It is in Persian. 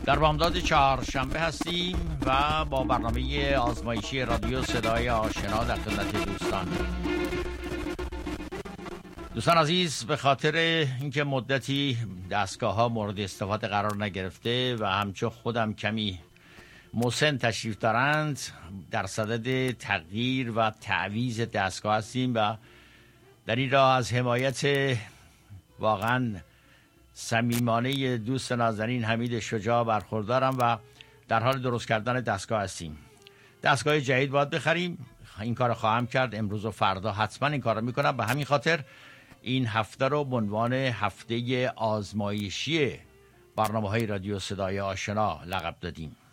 در بامداد چهارشنبه هستیم و با برنامه آزمایشی رادیو صدای آشنا در خدمت دوستان عزیز. به خاطر اینکه مدتی دستگاه‌ها مورد استفاده قرار نگرفته و همچون خودم کمی مسن تشریف دارند، در صدد تغییر و تعویض دستگاه هستیم و در این راه از حمایت واقعا صمیمانه دوست نازنین حمید شجاع برخوردارم و در حال درست کردن دستگاه هستیم. دستگاه جدید باید بخریم، این کار خواهم کرد امروز و فردا، حتما این کار رو میکنم. به همین خاطر این هفته رو به عنوان هفته آزمایشی برنامه‌های رادیو صدای آشنا لقب دادیم.